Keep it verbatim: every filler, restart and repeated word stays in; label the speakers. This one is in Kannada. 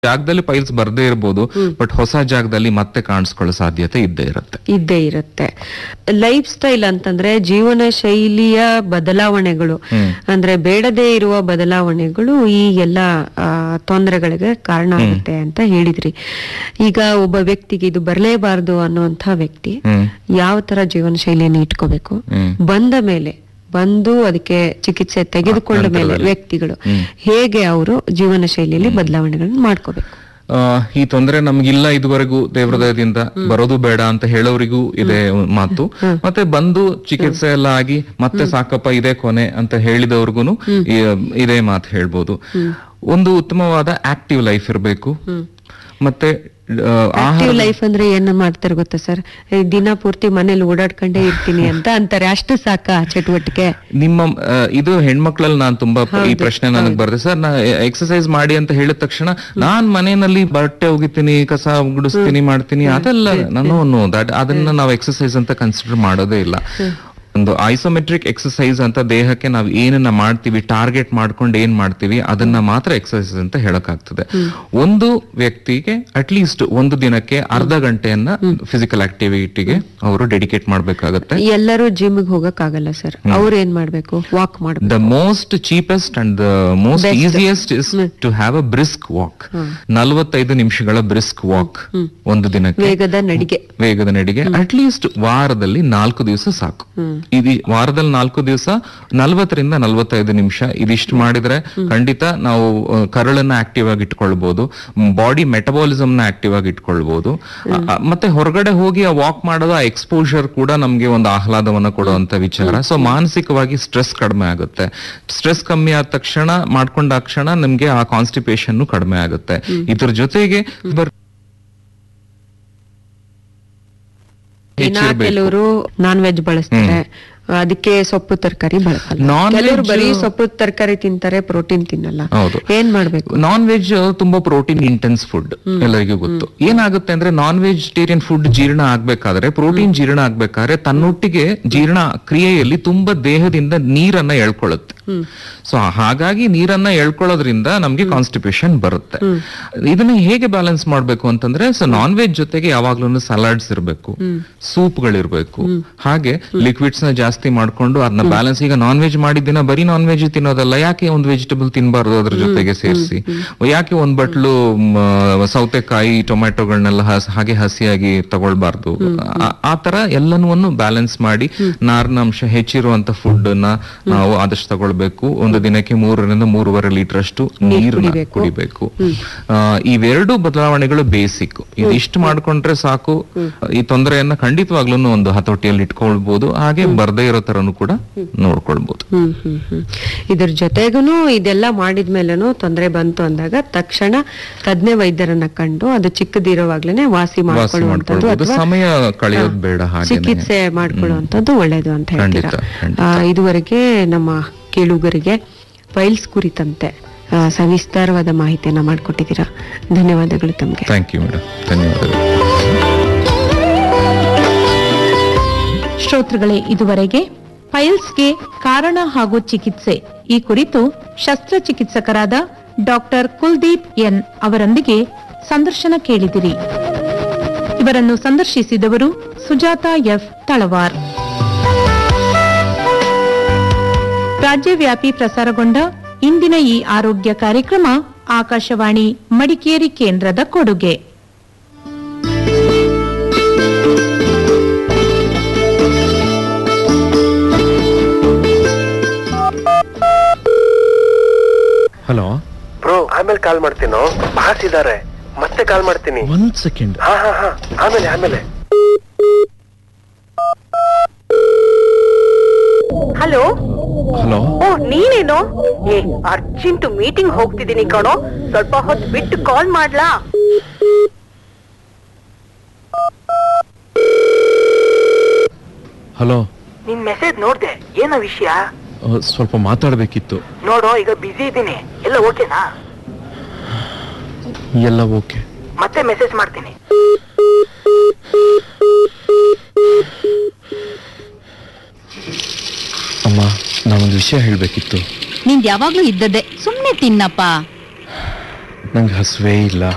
Speaker 1: ಜಾಗದಲ್ಲಿ ಪೈಲ್ಸ್ ಬರ್ದೇ ಇರ್ಬೋದು, ಬಟ್ ಹೊಸ ಜಾಗದಲ್ಲಿ ಮತ್ತೆ ಕಾಣಿಸ್ಕೊಳ್ಳೋ ಸಾಧ್ಯತೆ ಇದ್ದೇ ಇರುತ್ತೆ
Speaker 2: ಇದ್ದೇ ಇರುತ್ತೆ. ಲೈಫ್ ಸ್ಟೈಲ್ ಅಂತಂದ್ರೆ ಜೀವನ ಶೈಲಿಯ ಬದಲಾವಣೆಗಳು, ಅಂದ್ರೆ ಬೇಡದೇ ಇರುವ ಬದಲಾವಣೆಗಳು ಈ ಎಲ್ಲಾ ತೊಂದರೆಗಳಿಗೆ ಕಾರಣ ಆಗುತ್ತೆ ಅಂತ ಹೇಳಿದ್ರಿ. ಈಗ ಒಬ್ಬ ವ್ಯಕ್ತಿಗೆ ಇದು ಬರಲೇಬಾರದು ಅನ್ನುವಂತ ವ್ಯಕ್ತಿ ಯಾವ ತರ ಜೀವನ ಶೈಲಿಯನ್ನು ಇಟ್ಕೋಬೇಕು, ಬಂದ ಮೇಲೆ ಬಂದು ಅದಕ್ಕೆ ಚಿಕಿತ್ಸೆ ತೆಗೆದುಕೊಂಡ ಮೇಲೆ ವ್ಯಕ್ತಿಗಳು ಹೇಗೆ ಅವರು ಜೀವನ ಶೈಲಿಯಲ್ಲಿ ಬದಲಾವಣೆಗಳನ್ನು ಮಾಡ್ಕೋಬೇಕು?
Speaker 1: ಈ ತೊಂದರೆ ನಮ್ಗಿಲ್ಲ ಇದುವರೆಗೂ ದೇವೃದಯದಿಂದ, ಬರೋದು ಬೇಡ ಅಂತ ಹೇಳೋರಿಗೂ ಇದೆ ಮಾತು. ಮತ್ತೆ ಬಂದು ಚಿಕಿತ್ಸೆ ಎಲ್ಲ ಆಗಿ ಮತ್ತೆ ಸಾಕಪ್ಪ ಇದೇ ಕೊನೆ ಅಂತ ಹೇಳಿದವ್ರಿಗೂ ಇದೇ ಮಾತು ಹೇಳ್ಬೋದು. ಒಂದು ಉತ್ತಮವಾದ ಆಕ್ಟಿವ್ ಲೈಫ್ ಇರಬೇಕು. ಮತ್ತೆ
Speaker 2: ಆಕ್ಟಿವ್ ಲೈಫ್ ಅಂದ್ರೆ ಏನ್ ಮಾಡ್ತಾರೆ ಗೊತ್ತಾ ಸರ್, ದಿನ ಪೂರ್ತಿ ಮನೇಲಿ ಓಡಾಡ್ಕೊಂಡೇ ಇರ್ತೀನಿ ಅಂತ ಅಂತಾರೆ. ಅಷ್ಟು ಸಾಕ ಚಟುವಟಿಕೆ? ನಿಮ್ಮ
Speaker 1: ಇದು ಹೆಣ್ಮಕ್ಳಲ್ಲಿ ನಾನ್ ತುಂಬಾ ಈ ಪ್ರಶ್ನೆ ನನಗ್ ಬರ್ತದೆ ಸರ್. ನಾ ಎಕ್ಸರ್ಸೈಸ್ ಮಾಡಿ ಅಂತ ಹೇಳಿದ ತಕ್ಷಣ ನಾನ್ ಮನೆಯಲ್ಲಿ ಬಟ್ಟೆ ಒಗಿತೀನಿ, ಕಸ ಗುಡಿಸ್ತೀನಿ, ಮಾಡ್ತೀನಿ, ಅದೆಲ್ಲ ನಾನು ನೋ ದಟ್ ಅದನ್ನ ನಾವು ಎಕ್ಸರ್ಸೈಸ್ ಅಂತ ಕನ್ಸಿಡರ್ ಮಾಡೋದೇ ಇಲ್ಲ. ಒಂದು ಐಸೋಮೆಟ್ರಿಕ್ ಎಕ್ಸರ್ಸೈಸ್ ಅಂತ ದೇಹಕ್ಕೆ ನಾವು ಏನನ್ನ ಮಾಡ್ತೀವಿ, ಟಾರ್ಗೆಟ್ ಮಾಡ್ಕೊಂಡು ಏನ್ ಮಾಡ್ತೀವಿ ಅದನ್ನ ಮಾತ್ರ ಎಕ್ಸರ್ಸೈಸ್ ಅಂತ ಹೇಳಕ್ಕಾಗ್ತದೆ. ಒಂದು ವ್ಯಕ್ತಿಗೆ ಅಟ್ ಲೀಸ್ಟ್ ಒಂದು ದಿನಕ್ಕೆ ಅರ್ಧ ಗಂಟೆಯನ್ನ ಫಿಸಿಕಲ್ ಆಕ್ಟಿವಿಟಿಗೆ ಅವರು ಡೆಡಿಕೇಟ್ ಮಾಡ್ಬೇಕಾಗತ್ತೆ.
Speaker 2: ಎಲ್ಲರೂ ಜಿಮ್ ಹೋಗಕ್ ಆಗಲ್ಲ ಸರ್, ಅವ್ರು ಏನ್ ಮಾಡ್ಬೇಕು? ವಾಕ್ ಮಾಡ್ಬೇಕು.
Speaker 1: The most cheapest and the most easiest is to have a brisk walk. ನಲವತ್ತೈದು ನಿಮಿಷಗಳ ಬ್ರಿಸ್ಕ್ ವಾಕ್ ಒಂದು ದಿನಕ್ಕೆ,
Speaker 2: ವೇಗದ ನಡಿಗೆ
Speaker 1: ವೇಗದ ನಡಿಗೆ ಅಟ್ ಲೀಸ್ಟ್ ವಾರದಲ್ಲಿ ನಾಲ್ಕು ದಿವಸ ಸಾಕು. ಇದು ವಾರದಲ್ಲಿ ನಾಲ್ಕು ದಿವಸ ನಲ್ವತ್ತರಿಂದ ನಲ್ವತ್ತೈದು ನಿಮಿಷ ಇದಿಷ್ಟು ಮಾಡಿದ್ರೆ ಖಂಡಿತ ನಾವು ಕರಳನ್ನ ಆಕ್ಟಿವ್ ಆಗಿ ಇಟ್ಕೊಳ್ಬಹುದು, ಬಾಡಿ ಮೆಟಬಾಲಿಸಮ್ ನ ಆಕ್ಟಿವ್ ಆಗಿ ಇಟ್ಕೊಳ್ಬಹುದು. ಮತ್ತೆ ಹೊರಗಡೆ ಹೋಗಿ ಆ ವಾಕ್ ಮಾಡೋದು, ಆ ಎಕ್ಸ್ಪೋಜರ್ ಕೂಡ ನಮ್ಗೆ ಒಂದು ಆಹ್ಲಾದವನ್ನ ಕೊಡುವಂತ ವಿಚಾರ. ಸೊ ಮಾನಸಿಕವಾಗಿ ಸ್ಟ್ರೆಸ್ ಕಡಿಮೆ ಆಗುತ್ತೆ. ಸ್ಟ್ರೆಸ್ ಕಮ್ಮಿ ಆದ ತಕ್ಷಣ ಮಾಡ್ಕೊಂಡ ಕ್ಷಣ ನಮ್ಗೆ ಆ ಕಾನ್ಸ್ಟಿಪೇಷನ್ ಕಡಿಮೆ ಆಗುತ್ತೆ. ಇದ್ರ ಜೊತೆಗೆ
Speaker 2: ಕೆಲವರು ನಾನ್ ವೆಜ್ ಬಳಸ್ತಾರೆ, ಅದಕ್ಕೆ ಸೊಪ್ಪು ತರಕಾರಿ ಬಳಸಲ್ಲ. ಕೆಲವರು ಬರೀ ಸೊಪ್ಪು ತರಕಾರಿ ತಿಂತಾರೆ, ಪ್ರೋಟೀನ್ ತಿನ್ನಲ್ಲ. ಏನ್ ಮಾಡ್ಬೇಕು?
Speaker 1: ನಾನ್ ವೆಜ್ ತುಂಬಾ ಪ್ರೋಟೀನ್ ಇಂಟೆನ್ಸ್ ಫುಡ್, ಎಲ್ಲರಿಗೂ ಗೊತ್ತು. ಏನಾಗುತ್ತೆ ಅಂದ್ರೆ ನಾನ್ ವೆಜಿಟೇರಿಯನ್ ಫುಡ್ ಜೀರ್ಣ ಆಗ್ಬೇಕಾದ್ರೆ, ಪ್ರೋಟೀನ್ ಜೀರ್ಣ ಆಗ್ಬೇಕಾದ್ರೆ ತನ್ನೊಟ್ಟಿಗೆ ಜೀರ್ಣ ಕ್ರಿಯೆಯಲ್ಲಿ ತುಂಬಾ ದೇಹದಿಂದ ನೀರನ್ನ ಎಳ್ಕೊಳ್ಳುತ್ತೆ. ಸೊ ಹಾಗಾಗಿ ನೀರನ್ನ ಎಳ್ಕೊಳ್ಳೋದ್ರಿಂದ ನಮ್ಗೆ ಕಾನ್ಸ್ಟಿಪೇಷನ್ ಬರುತ್ತೆ. ಇದನ್ನ ಹೇಗೆ ಬ್ಯಾಲೆನ್ಸ್ ಮಾಡ್ಬೇಕು ಅಂತಂದ್ರೆ, ಸೊ ನಾನ್ ವೆಜ್ ಜೊತೆಗೆ ಯಾವಾಗ್ಲೂ ಸಲಾಡ್ಸ್ ಇರ್ಬೇಕು, ಸೂಪ್ಗಳಿರ್ಬೇಕು, ಹಾಗೆ ಲಿಕ್ವಿಡ್ಸ್ ನ ಜಾಸ್ತಿ ಮಾಡ್ಕೊಂಡು ಅದನ್ನ ಬ್ಯಾಲೆನ್ಸ್. ಈಗ ನಾನ್ ವೆಜ್ ಮಾಡಿದ್ದಿನ ಬರೀ ನಾನ್ ವೆಜ್ ತಿನ್ನೋದಲ್ಲ, ಯಾಕೆ ಒಂದು ವೆಜಿಟೇಬಲ್ ತಿನ್ಬಾರ್ದು ಅದ್ರ ಜೊತೆಗೆ ಸೇರಿಸಿ? ಯಾಕೆ ಒಂದ್ ಬಟ್ಲು ಸೌತೆಕಾಯಿ, ಟೊಮ್ಯಾಟೊಗಳನ್ನೆಲ್ಲ ಹಾಗೆ ಹಸಿಯಾಗಿ ತಗೊಳ್ಬಾರ್ದು? ಆ ತರ ಎಲ್ಲನೂ ಬ್ಯಾಲೆನ್ಸ್ ಮಾಡಿ ನಾರಿನಾಂಶ ಹೆಚ್ಚಿರುವಂತ ಫುಡ್ ಅನ್ನ ನಾವು ಆದಷ್ಟು ತಗೊಳ್ಬೇಕು. ಒಂದು ದಿನಕ್ಕೆ ಮೂರರಿಂದ ಮೂರುವರೆ ಲೀಟರ್ ಅಷ್ಟು ನೀರನ್ನ ಕುಡಿಬೇಕು. ಇವೆರಡು ಬದಲಾವಣೆಗಳು ಬೇಸಿಕ್. ಇದಿಷ್ಟು ಮಾಡ್ಕೊಂಡ್ರೆ ಸಾಕು, ಈ ತೊಂದರೆಯನ್ನ ಖಂಡಿತವಾಗ್ಲೂ ಒಂದು ಹತೋಟಿಯಲ್ಲಿ ಇಟ್ಕೊಳ್ಬಹುದು. ಹಾಗೆ ಬರ್ದೇ ಇರೋ ತರನು ಕೂಡ ನೋಡ್ಕೊಳ್ಬಹುದು.
Speaker 2: ಇದ್ರ ಜೊತೆಗೂ ಇದೆಲ್ಲ ಮಾಡಿದ್ಮೇಲೆನು ತೊಂದರೆ ಬಂತು ಅಂದಾಗ ತಕ್ಷಣ ತಜ್ಞ ವೈದ್ಯರನ್ನ ಕಂಡು ಅದು ಚಿಕ್ಕದಿರುವಾಗ್ಲೇನೆ ವಾಸಿ ಮಾಡ್ಕೊಳ್ಳುವಂಥದ್ದು,
Speaker 1: ಸಮಯ ಕಳೆಯೋದು ಬೇಡ,
Speaker 2: ಚಿಕಿತ್ಸೆ ಮಾಡ್ಕೊಳ್ಳುವಂಥದ್ದು ಒಳ್ಳೇದು ಅಂತ ಹೇಳ್ತೀರಾ. ಇದುವರೆಗೆ ನಮ್ಮ ಕೇಳುಗರಿಗೆ ಪೈಲ್ಸ್ ಕುರಿತಂತೆ ಸವಿಸ್ತಾರವಾದ ಮಾಹಿತಿಯನ್ನ ಮಾಡಿಕೊಟ್ಟಿದ್ದೀರಾ. ಧನ್ಯವಾದಗಳು ತಮಗೆ.
Speaker 1: Thank you madam. ಧನ್ಯವಾದಗಳು.
Speaker 3: ಶ್ರೋತೃಗಳೇ, ಇದುವರೆಗೆ ಪೈಲ್ಸ್ಗೆ ಕಾರಣ ಹಾಗೂ ಚಿಕಿತ್ಸೆ ಈ ಕುರಿತು ಶಸ್ತ್ರಚಿಕಿತ್ಸಕರಾದ ಡಾಕ್ಟರ್ ಕುಲ್ದೀಪ್ ಎನ್ ಅವರೊಂದಿಗೆ ಸಂದರ್ಶನ ಕೇಳಿದಿರಿ. ಇವರನ್ನು ಸಂದರ್ಶಿಸಿದವರು ಸುಜಾತ ಎಫ್ ತಳವಾರ್. ರಾಜ್ಯವ್ಯಾಪಿ ಪ್ರಸಾರಗೊಂಡ ಇಂದಿನ ಈ ಆರೋಗ್ಯ ಕಾರ್ಯಕ್ರಮ ಆಕಾಶವಾಣಿ ಮಡಿಕೇರಿ ಕೇಂದ್ರದ ಕೊಡುಗೆ.
Speaker 4: ಹಲೋ
Speaker 5: ಬ್ರೋ, ಆಮೇಲೆ ಕಾಲ್ ಮಾಡ್ತೀನೋ, ಬಾಸ್ ಇದಾರೆ, ಮತ್ತೆ ಕಾಲ್ ಮಾಡ್ತೀನಿ.
Speaker 4: ಒಂದ್ ಸೆಕೆಂಡ್.
Speaker 5: ಹಾ ಹಾ ಹಾ ಆಮೇಲೆ ಆಮೇಲೆ
Speaker 6: ಹಲೋ
Speaker 4: ಹಲೋ
Speaker 6: ಓ ನೀನೇನು? ಏ ಅರ್ಜೆಂಟ್ ಮೀಟಿಂಗ್ ಹೋಗ್ತಿದ್ದೀನಿ ಕಣೋ, ಸ್ವಲ್ಪ ಹೊತ್ತು ಬಿಟ್ಟು ಕಾಲ್ ಮಾಡ್ಲಾ?
Speaker 4: ಹಲೋ,
Speaker 6: ನಿನ್ ಮೆಸೇಜ್ ನೋಡ್ದೆ, ಏನೋ ವಿಷಯ?
Speaker 4: ಸ್ವಲ್ಪ ಮಾತಾಡ್ಬೇಕಿತ್ತು.
Speaker 6: ನೋಡೋ, ಈಗ ಬಿಸಿ ಇದ್ದೀನಿ. ಎಲ್ಲ ಓಕೆನಾ?
Speaker 4: ಎಲ್ಲ ಓಕೆ.
Speaker 6: ಮತ್ತೆ ಮೆಸೇಜ್ ಮಾಡ್ತೀನಿ.
Speaker 4: ಅಮ್ಮ, ನಾನೊಂದು ವಿಷಯ ಹೇಳ್ಬೇಕಿತ್ತು.
Speaker 3: ನಿಂದ್ ಯಾವಾಗ್ಲೂ ಇದ್ದದ್ದೇ, ಸುಮ್ನೆ ತಿನ್ನಪ್ಪ.
Speaker 4: ನಂಗೆ ಹಸುವೇ ಇಲ್ಲ.